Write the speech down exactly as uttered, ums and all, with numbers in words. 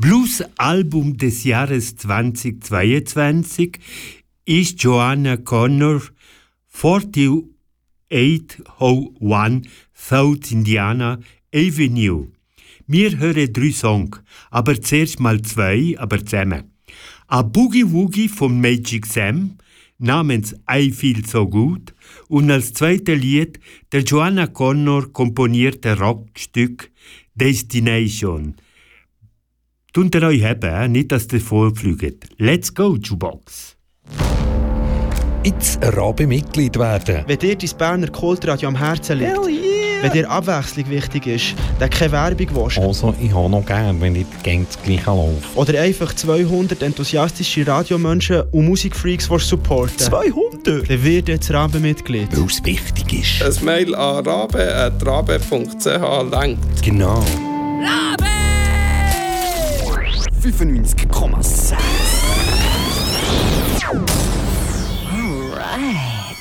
Blues-Album des Jahres zweitausendzweiundzwanzig ist Joanna Connor achtundvierzig null eins South Indiana Avenue. Wir hören drei Songs, aber zuerst mal zwei, aber zusammen. A Boogie Woogie von Magic Sam namens I Feel So Good und als zweites Lied der Joanna Connor komponierte Rockstück Destination. Tunt ihr euch haben, eh? Nicht, dass ihr vorfliegt. Let's go, Jukebox! Jetzt Rabe-Mitglied werden. Wenn dir dein Berner Kultradio am Herzen liegt, yeah. Wenn dir Abwechslung wichtig ist, dann keine Werbung willst. Also, ich habe noch gern, wenn nicht ganz das Gleiche läuft. Oder einfach zweihundert enthusiastische Radiomenschen und Musikfreaks supporten. zweihundert? Dann wird jetzt Rabe-Mitglied. Weil es wichtig ist. Ein Mail an rabe at rabe punkt c h langt. Genau. Rabe! fünfundneunzig Komma sechs